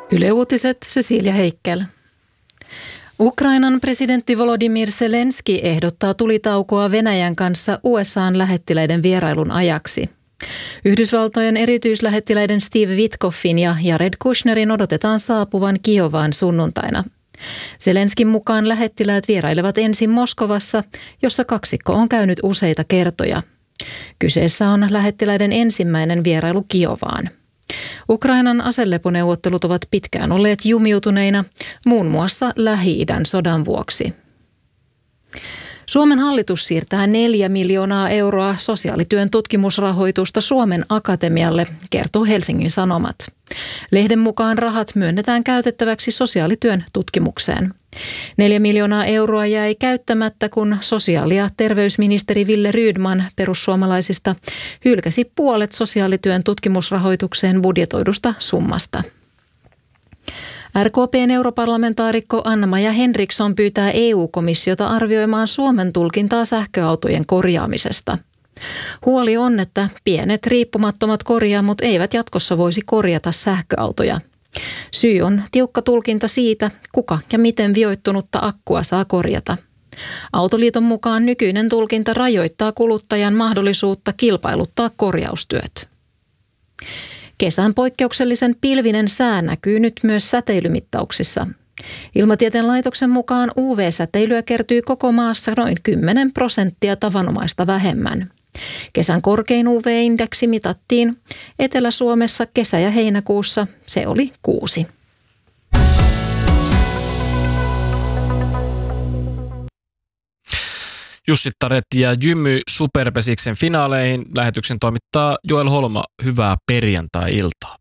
Yle Uutiset, Cecilia Heikkel. Ukrainan presidentti Volodymyr Zelenski ehdottaa tulitaukoa Venäjän kanssa USA:n lähettiläiden vierailun ajaksi. Yhdysvaltojen erityislähettiläiden Steve Witkoffin ja Jared Kushnerin odotetaan saapuvan Kiovaan sunnuntaina. Zelenskin mukaan lähettiläät vierailevat ensin Moskovassa, jossa kaksikko on käynyt useita kertoja. Kyseessä on lähettiläiden ensimmäinen vierailu Kiovaan. Ukrainan aseleponeuvottelut ovat pitkään olleet jumiutuneina, muun muassa Lähi-idän sodan vuoksi. Suomen hallitus siirtää 4 miljoonaa euroa sosiaalityön tutkimusrahoitusta Suomen Akatemialle, kertoo Helsingin Sanomat. Lehden mukaan rahat myönnetään käytettäväksi sosiaalityön tutkimukseen. 4 miljoonaa euroa jäi käyttämättä, kun sosiaali- ja terveysministeri Wille Rydman perussuomalaisista hylkäsi puolet sosiaalityön tutkimusrahoitukseen budjetoidusta summasta. RKP:n europarlamentaarikko Anna-Maja Henriksson pyytää EU-komissiota arvioimaan Suomen tulkintaa sähköautojen korjaamisesta. Huoli on, että pienet riippumattomat korjaamot eivät jatkossa voisi korjata sähköautoja. Syy on tiukka tulkinta siitä, kuka ja miten vioittunutta akkua saa korjata. Autoliiton mukaan nykyinen tulkinta rajoittaa kuluttajan mahdollisuutta kilpailuttaa korjaustyöt. Kesän poikkeuksellisen pilvinen sää näkyy nyt myös säteilymittauksissa. Ilmatieteen laitoksen mukaan UV-säteilyä kertyy koko maassa noin 10% tavanomaista vähemmän. Kesän korkein UV-indeksi mitattiin Etelä-Suomessa kesä- ja heinäkuussa. Se oli 6. Jussittaret ja Jymy Superpesiksen finaaleihin. Lähetyksen toimittaa Joel Holma. Hyvää perjantai-iltaa.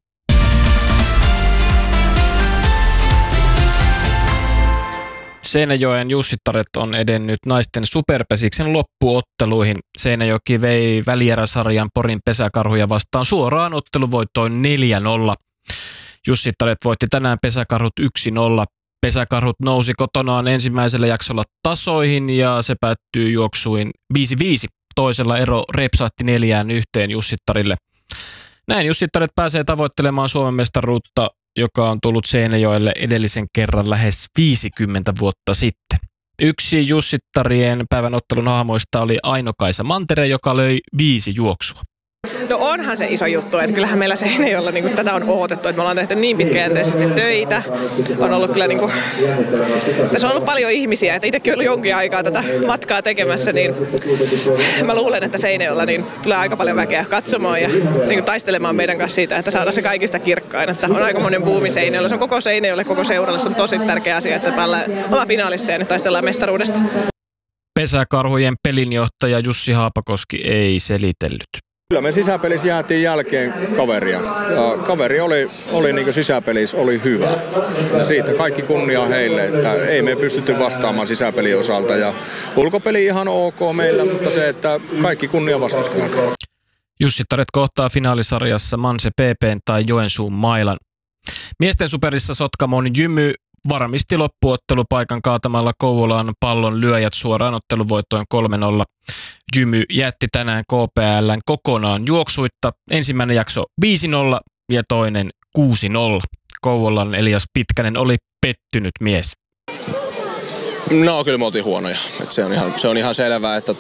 Seinäjoen Jussittaret on edennyt naisten Superpesiksen loppuotteluihin. Seinäjoki vei välieräsarjan Porin Pesäkarhuja vastaan suoraan otteluvoittoon 4-0. Jussittaret voitti tänään Pesäkarhut 1-0. Pesäkarhut nousi kotonaan ensimmäisellä jaksolla tasoihin ja se päättyi juoksuin 5-5. Toisella ero repsahti 4-1 Jussittarille. Näin Jussittaret pääsee tavoittelemaan Suomen mestaruutta, joka on tullut Seinäjoelle edellisen kerran lähes 50 vuotta sitten. Yksi Jussittarien päivän ottelun hahmoista oli Aino-Kaisa Mantere, joka löi 5 juoksua. No onhan se iso juttu, että kyllähän meillä Seinäjoella niin tätä on odotettu, että me ollaan tehty niin pitkäjänteisesti töitä. On ollut kyllä tässä on ollut paljon ihmisiä, että itsekin ollut jonkin aikaa tätä matkaa tekemässä, niin mä luulen, että Seinäjoella tulee aika paljon väkeä katsomaan ja taistelemaan meidän kanssa siitä, että saadaan se kaikista kirkkain. Että on aika monen buumi Seinäjoella, se on koko Seinäjoelle, koko seuralle, se on tosi tärkeä asia, että ollaan finaalissa ja nyt taistellaan mestaruudesta. Pesäkarhujen pelinjohtaja Jussi Haapakoski ei selitellyt. Kyllä me sisäpelissä jäätiin jälkeen kaveria. Ja kaveri oli niin sisäpelissä oli hyvä. Ja siitä kaikki kunnia heille, että ei me pystytty vastaamaan sisäpelin osalta. Ja ulkopeli ihan ok meillä, mutta se, että kaikki kunnia vastustajan. Jussittaret kohtaa finaalisarjassa Manse PP:n tai Joensuun Mailan. Miesten superissa Sotkamon Jymy varmisti loppuottelupaikan kaatamalla Kouvolan Pallon lyöjät suoraan otteluvoittoon 3-0. Jymy jätti tänään KPL:n kokonaan juoksuitta. Ensimmäinen jakso 5-0 ja toinen 6-0. Kouvolan Elias Pitkänen oli pettynyt mies. No kyllä me oltiin huonoja. Se on ihan selvää, että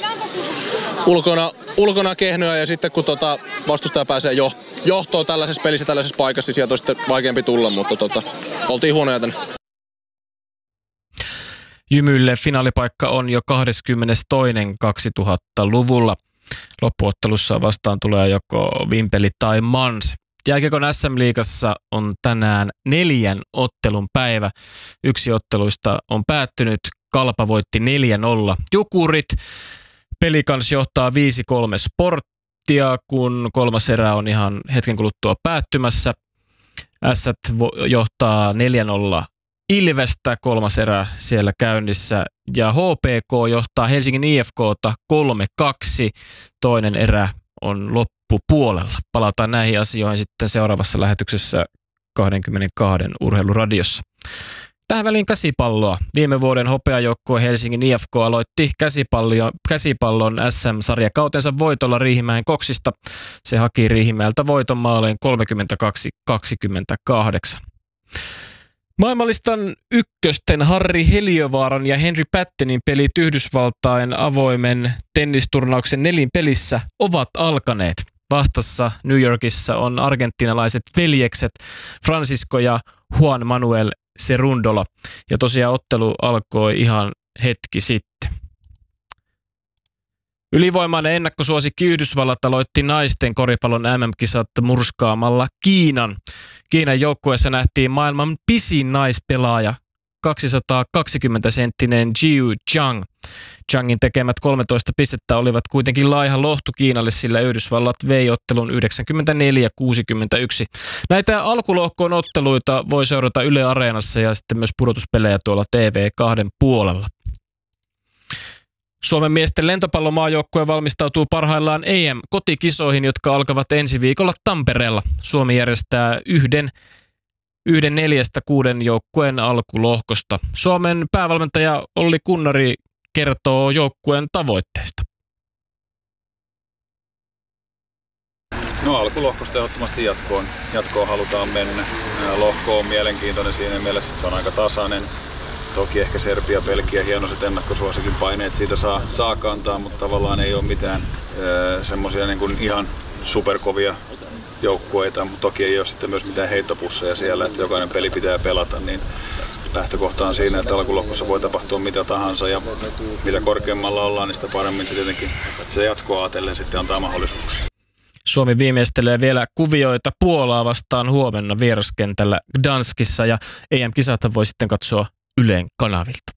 ulkona kehnoja ja sitten kun vastustaja pääsee johtoon tällaisessa pelissä, tällaisessa paikassa, niin sieltä on sitten vaikeampi tulla, mutta oltiin huonoja tänne. Jymylle finaalipaikka on jo 22.2000-luvulla. Loppuottelussa vastaan tulee joko Vimpeli tai Mans. Jääkiekon SM-liigassa on tänään 4 ottelun päivä. Yksi otteluista on päättynyt. Kalpa voitti 4-0 Jukurit. Pelikans johtaa 5-3 Sporttia, kun kolmas erä on ihan hetken kuluttua päättymässä. Ässät johtaa 4-0 Ilvestä, kolmas erä siellä käynnissä, ja HPK johtaa Helsingin IFK:ta 3-2. Toinen erä on loppupuolella. Palataan näihin asioihin sitten seuraavassa lähetyksessä 22 Urheiluradiossa. Tähän väliin käsipalloa. Viime vuoden hopeajoukkue Helsingin IFK aloitti käsipallon SM-sarjakautensa voitolla Riihimäen Koksista. Se haki Riihimäeltä voiton maaleen 32-28. Maailmanlistan ykkösten Harri Heliövaaran ja Henry Pattenin pelit Yhdysvaltain avoimen tennisturnauksen nelinpelissä ovat alkaneet. Vastassa New Yorkissa on argentinalaiset veljekset Francisco ja Juan Manuel Cerúndolo. Ja tosiaan ottelu alkoi ihan hetki sitten. Ylivoimainen ennakkosuosikki Yhdysvallat aloitti naisten koripallon MM-kisat murskaamalla Kiinan. Kiinan joukkueessa nähtiin maailman pisin naispelaaja, 220-senttinen Jiu Zhang. Zhangin tekemät 13 pistettä olivat kuitenkin laiha lohtu Kiinalle, sillä Yhdysvallat vei ottelun 94-61. Näitä alkulohkoon otteluita voi seurata Yle Areenassa ja sitten myös pudotuspelejä tuolla TV2 puolella. Suomen miesten lentopallomaajoukkue valmistautuu parhaillaan EM-kotikisoihin, jotka alkavat ensi viikolla Tampereella. Suomi järjestää yhden 4-6 joukkueen alkulohkosta. Suomen päävalmentaja Olli Kunnari kertoo joukkueen tavoitteista. No alkulohkosta ehdottomasti jatkoon halutaan mennä. Lohko on mielenkiintoinen siinä mielessä, että se on aika tasainen. Toki ehkä Serbia, Belgia, hienoiset ennakkosuosikin paineet siitä saa kantaa, mutta tavallaan ei ole mitään semmoisia niin kuin ihan superkovia joukkueita, mutta toki ei ole sitten myös mitään heittopusseja siellä, että jokainen peli pitää pelata, niin lähtökohta on siinä, että alkulohkossa voi tapahtua mitä tahansa ja mitä korkeammalla ollaan, niin sitä paremmin se tietenkin se jatkoa ajatellen sitten antaa mahdollisuuksia. Suomi viimeistelee vielä kuvioita Puolaa vastaan huomenna vieraskentällä Gdanskissa ja EM-kisat voi sitten katsoa Ylen kanavilta.